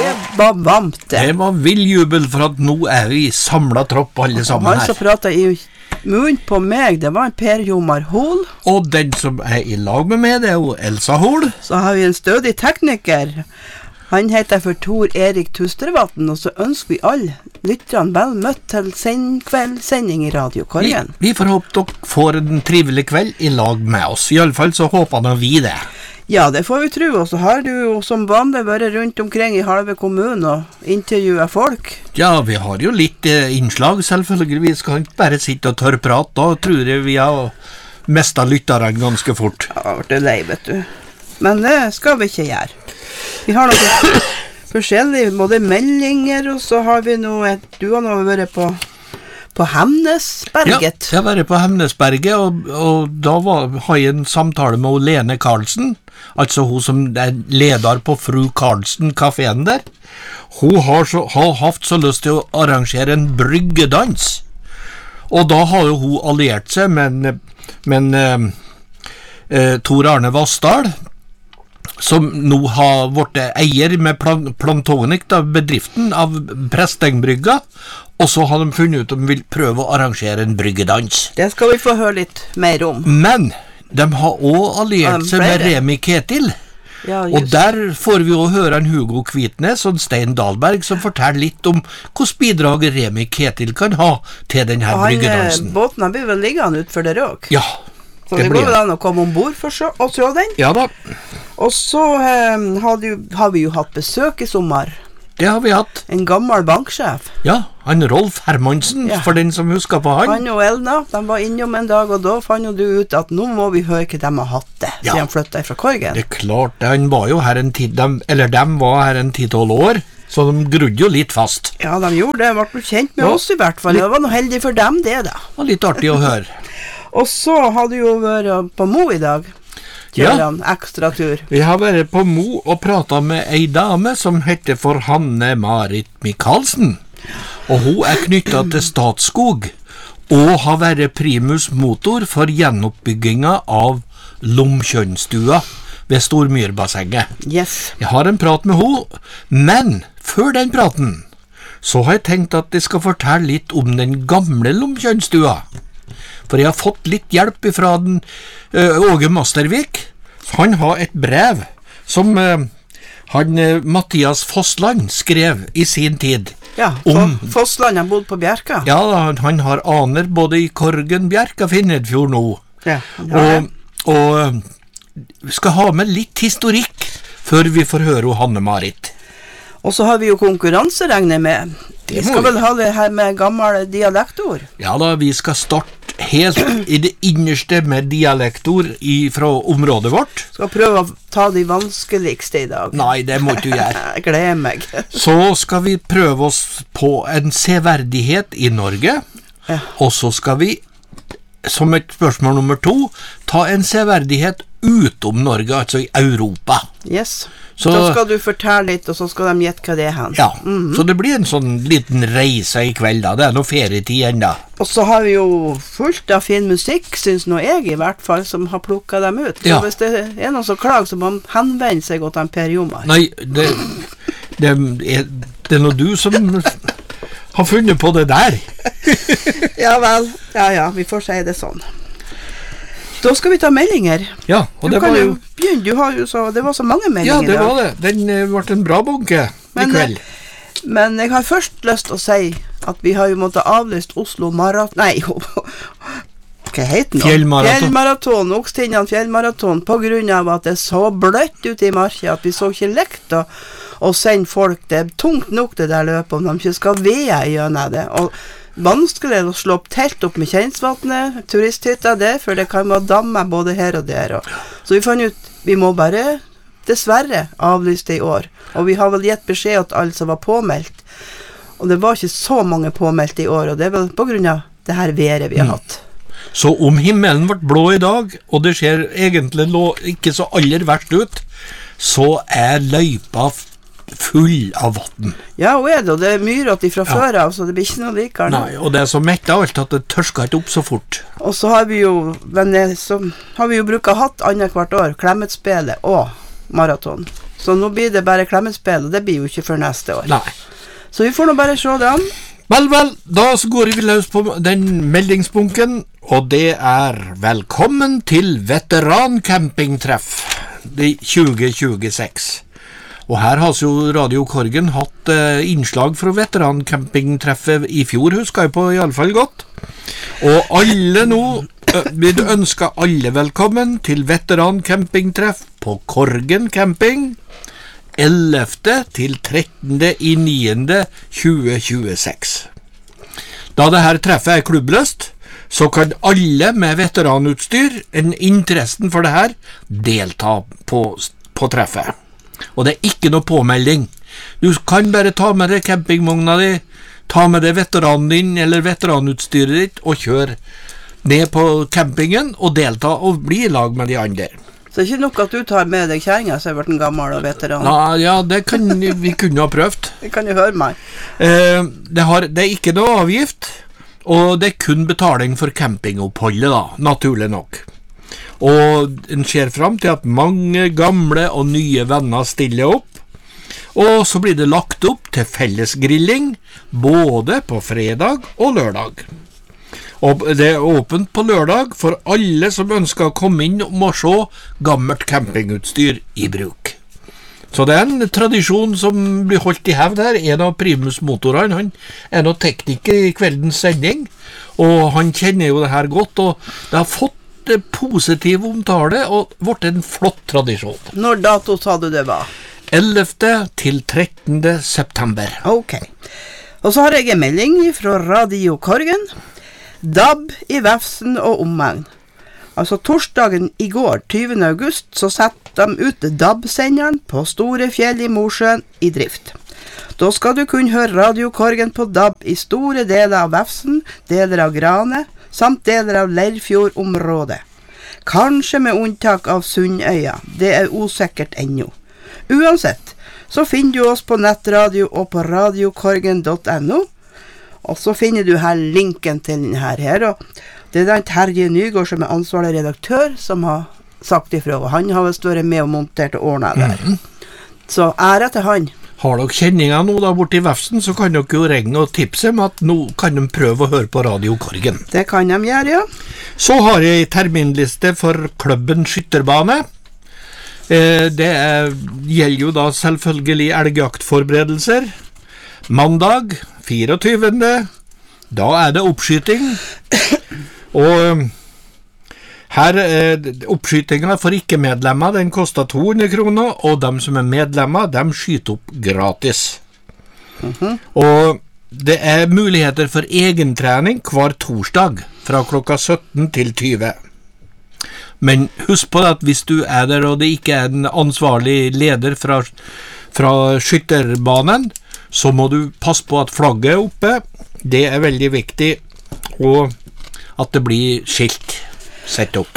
var varmt det. Det var vill jubel for at nå vi samlet tropp alle sammen her. Han som pratet i munnen på meg, det var en Per Jomar Hol. Og den som i lag med meg, det jo Elsa Hol. Så har vi en stødig tekniker. Han heter for Tor Erik Tustervatn, og så ønsker vi alle lytterne vel møtt til kveldssending i Radio Korgen. Vi får håpe dere får en trivelig kveld i lag med oss. I alle fall så håper nå vi det. Ja, det får vi tro, og så har du jo som vanlig vært rundt omkring i halve kommunen og intervjuet folk. Ja, vi har jo litt innslag, selvfølgelig. Vi skal ikke bare sitte og tørrprate, da tror jeg vi har mistet lytterne ganske fort. Ja, det er lei, vet du. Men det skal vi ikke gjøre. Vi har noe forskjellige, både meldinger, og så har vi noe, du har nå vært på Hemnesberget. Ja, jeg har vært på Hemnesberget, og da har jeg en samtale med Lene Karlsen, altså hun som er leder på Fru Karlsen-kaféen der. Hun har haft så lyst til å arrangere en bryggedans, og da har jo hun alliert seg med Tor Arne Vassdal, som nå har vært eier med Plantonik, da, bedriften av Prestengbrygga, og så har de funnet ut at de vil prøve å arrangere en bryggedans. Det skal vi få høre litt mer om. Men de har også alliert seg med Remi Ketil, ja, og der får vi også høre en Hugo Kvitnes og Stein Dahlberg som forteller litt om hvordan bidraget Remi Ketil kan ha til denne bryggedansen. Båten blir vel liggende ut for det råk? Ja. Så det går vel an å komme ombord for å se den? Ja da. Og så har vi jo hatt besøk i sommer. Det har vi hatt. En gammel banksjef. Ja, han Rolf Hermansen, ja. For den som husker på han. Han og Elna, de var innom en dag, og da fant jo du ut at nå må vi høre hva de har hatt det, ja. Siden han flyttet fra Korgen. Det er klart, han var jo her de var her en 10-12 år, så de grudde jo litt fast. Ja, de gjorde det, de ble kjent med oss i hvert fall. Det var noe heldig for dem det da. Det var litt artig å høre. Og så hadde du jo vært på Mo i dag. Kjører han ekstra tur. Vi har vært på Mo og pratet med ei dame som heter for Hanne Marit Michaelsen. Og hun er knyttet til Statskog og har vært primus motor for gjenoppbygginga av Lomkjønnstua ved Stormyrbassenget. Yes. Jeg har en prat med henne, men før den praten så har jeg tenkt at jeg skal fortelle litt om den gamle Lomkjønnstua. For jeg har fått litt hjelp fra den Åge Mastervik. Han har et brev som Mathias Fossland skrev i sin tid. Ja, Fossland har bodd på Bjerka. Ja, han har aner både i Korgen, Bjerka, Finnedfjord nå. Ja, og vi skal ha med litt historikk før vi får høre Hanne Marit. Og så har vi jo konkurranseregnet med. Vi skal vel ha det her med gamle dialektord? Ja da, vi skal starte helt i det innerste med dialektord fra området vårt. Skal prøve å ta de vanskeligste i dag. Nei, det må du gjøre. Jeg gleder meg. Så skal vi prøve oss på en severdighet i Norge, ja. Og så skal vi, som et spørsmål nummer 2, ta en severdighet utom Norge, altså i Europa. Yes. Så da skal du fortelle litt, og så skal de gjette hva det er hen. Ja, så det blir en sånn liten reise i kveld da. Det er noe ferietid enda. Og så har vi jo fullt av fin musikk, synes nå jeg i hvert fall, som har plukket dem ut. Så hvis det er noen som klager, så må man henvende seg til en Per Jomar. Nei, det er noe du som har funnet på det der. Ja vel, ja, vi får si det sånn. Da skal vi ta meldinger. Ja, og det var jo begynne, det var så mange meldinger. Ja, det var det. Den ble en bra bunke i kveld. Men jeg har først lyst til å si at vi har jo måttet avlyst Oslo Maraton. Nei, hva heter det nå? Fjellmaraton, Okstinnene Fjellmaraton, på grunn av at det er så bløtt ute i marken at vi så ikke lekt å sende folk. Det er tungt nok det der løpet om de ikke skal veie gjennom det. Og vanskelig å slå opp telt opp med Kjensvatnet, turisthytta der, for det kan være damme både her og der. Så vi fant ut, vi må bare dessverre avlyse det i år. Og vi har vel gitt beskjed til alle som var påmeldt. Og det var ikke så mange påmeldt i år, og det er vel på grunn av det her været vi har hatt. Så om himmelen ble blå i dag, og det ser egentlig ikke så aller verst ut, så er løypa full av vatten. Ja, og det er myret fra før av, så det blir ikke noe likere. Nei, og det er så mett av alt at det tørsker ikke opp så fort. Og så har vi jo brukt hatt annet hvert år, Klemetspelet og maraton. Så nå blir det bare klemmespill, og det blir jo ikke før neste år. Nei. Så vi får nå bare se det an. Vel, da går vi løs på den meldingspunken, og det velkommen til veterancampingtreff i 2026. Og her har jo Radio Korgen hatt innslag fra veterancampingtreffet i fjor, husker jeg på i alle fall godt. Og alle nå vil ønske alle velkommen til veterancampingtreff på Korgen camping 11. til 13. i 9. 2026. Da det her treffet klubbløst, så kan alle med veteranutstyr, interessen for det her, delta på treffet. Og det ikke noe påmelding. Du kan bare ta med deg campingvogna di, ta med deg veteranen din eller veteranutstyret ditt og kjøre ned på campingen og delta og bli i lag med de andre. Så det er ikke nok at du tar med deg kjæringa så har vært en gammel og veteran? Ja, det vi kunne ha prøvd. Det kan jo høre meg. Det ikke noe avgift, og det kun betaling for campingoppholdet da, naturlig nok. Og en ser frem til at mange gamle og nye venner stiller opp, og så blir det lagt opp til fellesgrilling både på fredag og lørdag. Og det åpent på lørdag for alle som ønsker å komme inn og se gammelt campingutstyr i bruk. Så det en tradisjon som blir holdt i hevd her. En av primusmotorene, han noe tekniker i kveldens sending, og han kjenner jo det her godt, og det har fått positiv omtale og vært en flott tradisjon. Når dato sa du det var? 11. til 13. september. Ok. Og så har jeg en melding fra Radio Korgen. DAB i Vefsn og omegn. Altså torsdagen i går, 20. august, så setter de ut DAB-senderen på Store Fjell i Mosjøen i drift. Da skal du kunne høre Radio Korgen på DAB i store deler av Vefsn, deler av Grane, samt deler av Leirfjord-området. Kanskje med unntak av Sundøya, det usikkert ennå. Uansett, så finner du oss på nettradio og på radiokorgen.no, og så finner du her linken til den her, og det den Terje Nygård som ansvarlig redaktør som har sagt ifra, og han har vist vært med og montert og ordnet der. Så ære til han. Har dere kjenninger nå da borte i Vefsn, så kan dere jo ringe og tipse om at nå kan de prøve å høre på Radio Korgen. Det kan de gjøre, ja. Så har jeg terminliste for klubben Skytterbane. Det gjelder jo da selvfølgelig elgjaktforberedelser. Mandag, 24. Da det oppskyting. Og her oppskytingen for ikke-medlemmer, den koster 200 kroner, og de som medlemmer, de skyter opp gratis. Og det muligheter for egentrening hver torsdag, fra klokka 17 til 20. Men husk på at hvis du der, og det ikke en ansvarlig leder fra skytterbanen, så må du passe på at flagget oppe. Det veldig viktig, og at det blir skilt sett opp.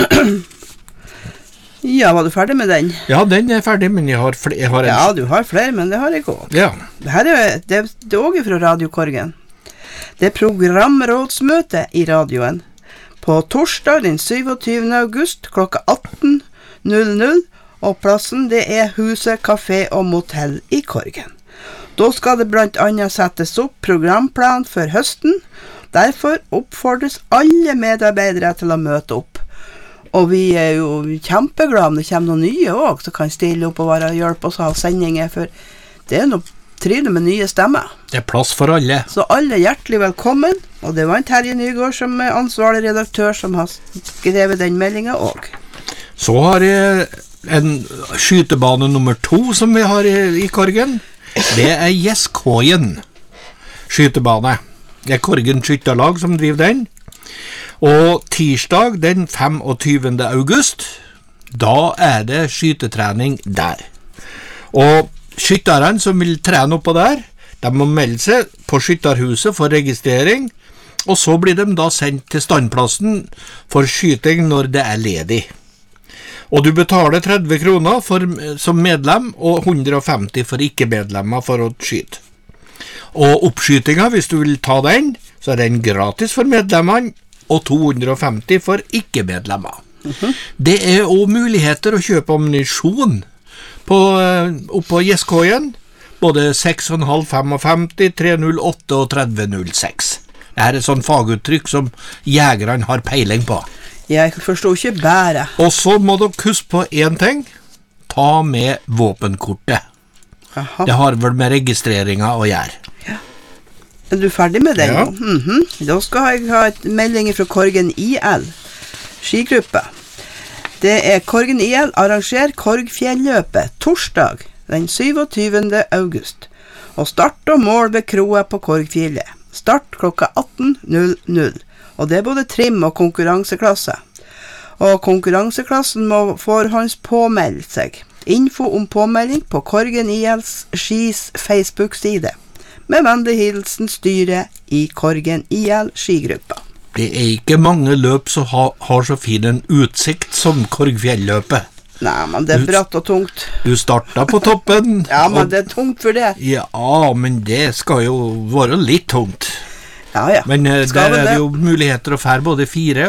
Ja, var du ferdig med den? Ja, den ferdig, men jeg har en... Ja, du har flere, men det har jeg også. Ja. Det her det også fra Radio Korgen. Det programrådsmøte i radioen på torsdag den 27. august klokka 18:00, og plassen det Huset Café og Motell i Korgen. Da skal det blant annet settes opp programplan for høsten. Derfor oppfordres alle medarbeidere til å møte opp. Og vi jo kjempeglade om det kommer noen nye også, som kan stille opp og hjelpe oss å ha sendinger, for det noe trivelig med nye stemmer. Det plass for alle. Så alle hjertelig velkommen, og det var en Terje Nygård som ansvarlig redaktør som har skrevet den meldingen også. Så har jeg en skytebane nummer 2 som vi har i Korgen. Det Gjeskågen skytebane. Det Korgen skytterlag som driver den. Og tirsdag den 25. august, da det skytetrening der. Og skytterne som vil trene oppå der, de må melde seg på skytterhuset for registrering, og så blir de da sendt til standplassen for skyting når det ledig. Og du betaler 30 kroner som medlem, og 150 for ikke-medlemmer for å skyte. Og oppskytingen, hvis du vil ta den, så den gratis for medlemmene, og 250 for ikke-medlemmer. Det også muligheter å kjøpe ammunisjon oppå Gjeskågen, både 6,5, 55, 308 og 3006. Dette sånn faguttrykk som jegerne har peiling på. Jeg forstår ikke bare. Og så må dere huske på en ting. Ta med våpenkortet. Aha. Det har vel med registreringen å gjøre. Ja. Er du ferdig med det? Ja. Da skal jeg ha et melding fra Korgen IL, skigruppe. Det Korgen IL arrangerer Korgfjelløpet torsdag den 27. august. Og start og mål ved kroa på Korgfjellet. Start klokka 18:00. Og det både trim- og konkurranseklasse. Og konkurranseklassen må forhåndspåmelde seg. Info om påmelding på Korgen ILs skis Facebook-side. Med vennlig hilsen styret i Korgen IL skigruppa. Det ikke mange løp som har så fin en utsikt som Korgfjelløpet. Nei, men det bratt og tungt. Du startet på toppen. Ja, men det tungt for det. Ja, men det skal jo være litt tungt. Ja. Men der det jo muligheter å fære både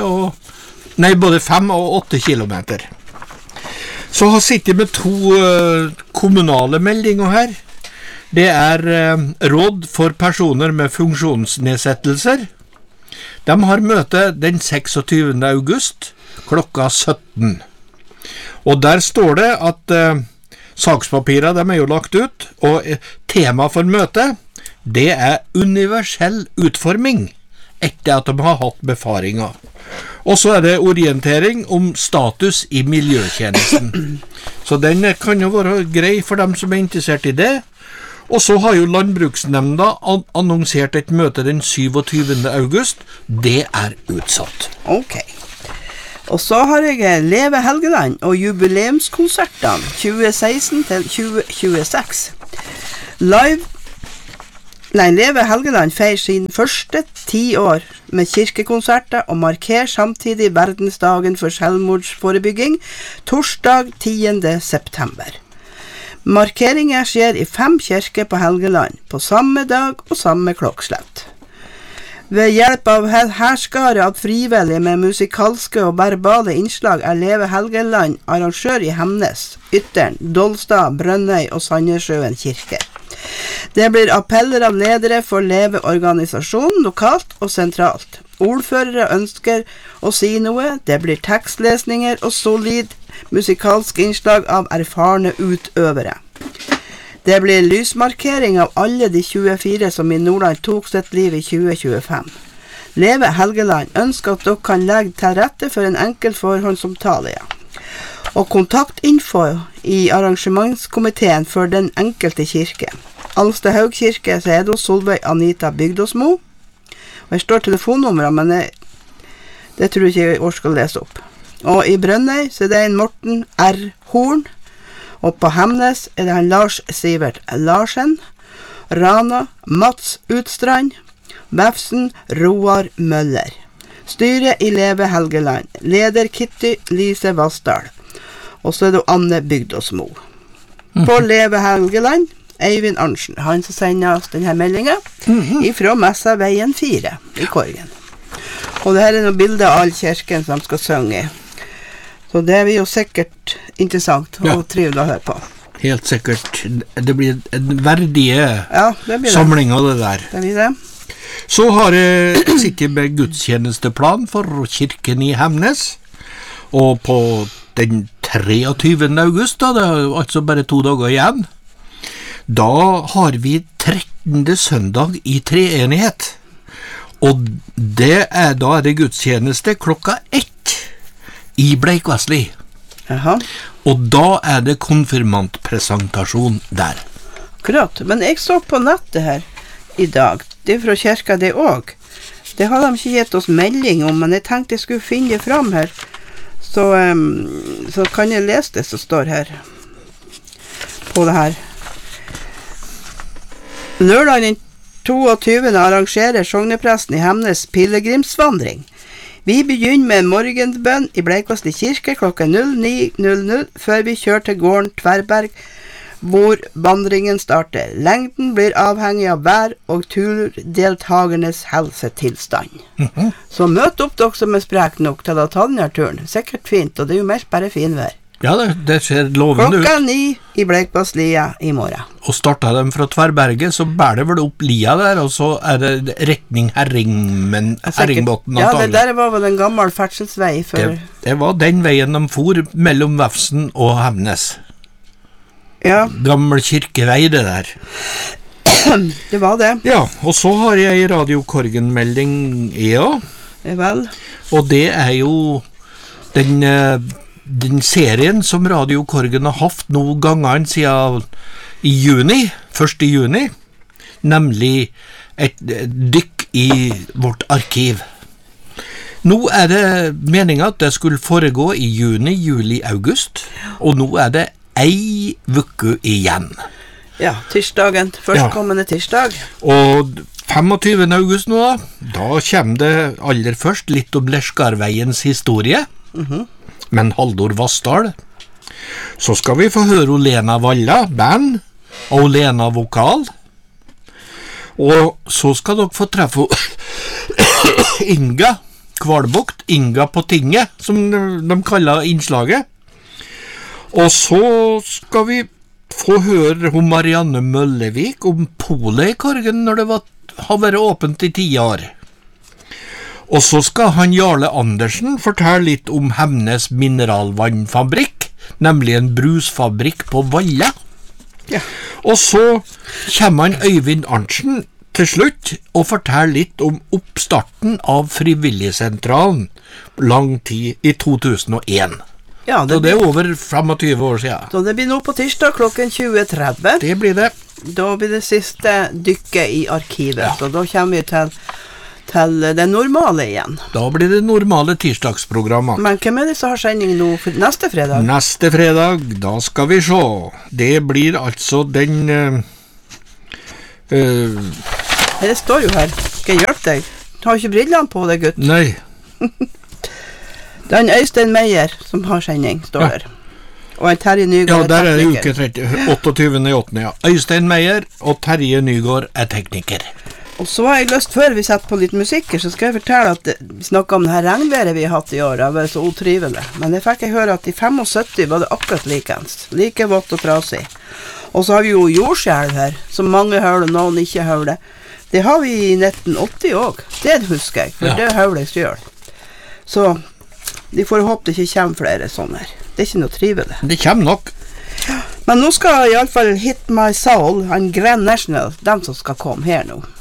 5 og 8 kilometer. Så har sittet med 2 kommunale meldinger her. Det råd for personer med funksjonsnedsettelser. De har møte den 26. august klokka 17. Og der står det at sakspapirer de jo lagt ut, og tema for møtet, det universell utforming, etter at de har hatt befaringer. Og så det orientering om status i miljøtjenesten. Så den kan jo være grei for dem som interessert i det. Og så har jo Landbruksnemnda annonsert et møte den 27. august. Det utsatt. Ok. Og så har jeg Leve Helgeland og jubileumskonsertene 2016 til 2026. Leve Helgeland feirer sin første 10 år med kirkekonserter og markerer samtidig verdensdagen for selvmordsforebygging torsdag 10. september. Markeringen skjer i 5 kirker på Helgeland på samme dag og samme klokkslett. Ved hjelp av herskare av frivillige med musikalske og verbale innslag Leve Helgeland arrangør i Hemnes, Ytteren, Dolstad, Brønnøy og Sandnessjøen kirker. Det blir appeller av ledere for Leve-organisasjonen lokalt og sentralt. Ordførere ønsker å si noe, det blir tekstlesninger og solid musikalsk innslag av erfarne utøvere. Det blir lysmarkering av alle de 24 som i Nordland tok sitt liv i 2025. Leve Helgeland ønsker at dere kan legge til rette for en enkel forhåndsomtale. Og kontaktinfo i arrangementskomiteen for den enkelte kirke. Alstehaug kirke, så det Solveig Anita Bygdåsmo. Og her står telefonnummeret, men det tror jeg ikke jeg orker å lese opp. Og i Brønnøy så det en Morten R. Horn. Og på Hemnes det han Lars Sivert Larsen. Rana Mats Utstrand. Vefsen Roar Møller. Styret i Leve Helgeland. Leder Kitty Lise Vassdal. Og så det Anne Bygdåsmo. På Leve Helgeland, Eivind Arntzen, han som sender oss denne meldingen, ifra Messa veien 4 i Korgen. Og det her noen bilder av all kirken som skal synge. Så det blir jo sikkert interessant og trivelig å høre på. Helt sikkert. Det blir en verdige samling av det der. Det blir det. Så har jeg sittet med gudstjenesteplan for kirken i Hemnes, og på den 23. august, da, det altså bare 2 dager igjen, da har vi 13. søndag i treenighet, og det da det gudstjeneste klokka 1 i Bleikvassli. Jaha. Og da det konfirmantpresentasjon der. Akkurat, men jeg så på nettet her i dag, det fra kirka det også. Det har de ikke gitt oss melding om, men jeg tenkte jeg skulle finne det fram her. Så kan jeg lese det som står her på det her. Lørdag den 22. arrangerer sognepresten i Hemnes pilegrimsvandring. Vi begynner med morgenbønn i Bleikvassli kirke klokka 09:00 før vi kjører til gården Tverberg, hvor vandringen starter. Lengden blir avhengig av vær og turdeltagernes helsetilstand. Så møt opp dere som sprek nok til å ta denne turen. Sikkert fint, og det jo mest bare finvær. Ja, det ser lovende ut. 9 i Bleikvasslia i morgen. Og startet de fra Tverrberget, så bærer det vel opp lia der, og så det retning Herringbotn. Ja, det der var vel en gammel ferdselsvei før. Det var den veien de for mellom Vefsn og Hemnes. Ja. Gammel kirkevei, det der. Det var det. Ja, og så har jeg Radio Korgen-melding, ja. Vel. Og det jo den serien som Radio Korgen har haft noen ganger siden i juni, 1. juni, nemlig et dykk i vårt arkiv. Nå det meningen at det skulle foregå i juni, juli, august, og nå det ei uke igjen. Ja, tirsdagen, førstkommende tirsdag. Og 25. august nå, da kommer det aller først litt om Lerskarveiens historie, men Haldor Vassdal. Så skal vi få høre Lena Valla, band, og Lena vokal. Og så skal dere få treffe Inga Kvalbukt, Inga på tinget, som de kaller innslaget. Og så skal vi få høre om Marianne Møllevik om polet i Korgen når det har vært åpent i 10 år. Og så skal han Jarle Andersen fortelle litt om Hemnes mineralvannfabrikk, nemlig en brusfabrikk på Valle. Ja. Og så kommer han Øyvind Arntzen til slutt og forteller litt om oppstarten av Frivilligsentralen lang tid i 2001. Ja, det over 25 år siden. Så det blir nå på tirsdag klokken 20:30. Det blir det. Da blir det siste dykket i arkivet, så da kommer vi til det normale igjen. Da blir det normale tirsdagsprogrammet. Men hvem det som har sending nå for neste fredag? Neste fredag, da skal vi se. Det blir altså den... Det står jo her. Skal jeg hjelpe deg? Du har ikke brillene på deg, gutt. Nei. Det en Øystein Meyer som har sending, står der. Og en Terje Nygaard der det uke 28.8. Ja. Øystein Meyer og Terje Nygaard tekniker. Og så har jeg lyst, før vi setter på litt musikk, så skal jeg fortelle at vi snakker om det her regnværet vi har hatt i år. Det har vært så utrivelig. Men jeg fikk høre at i 75 var det akkurat likens. Like vått og trasig. Og så har vi jo jordskjelv her, som mange hører, noen ikke hører det. Det har vi i 1980 også. Det husker jeg, for det hører jeg selv. Så de får håpe det ikke kommer flere sånne her. Det ikke noe trivelig. Det kommer nok. Men nå skal i alle fall Hit My Soul, en Grand National, den som skal komme her nå.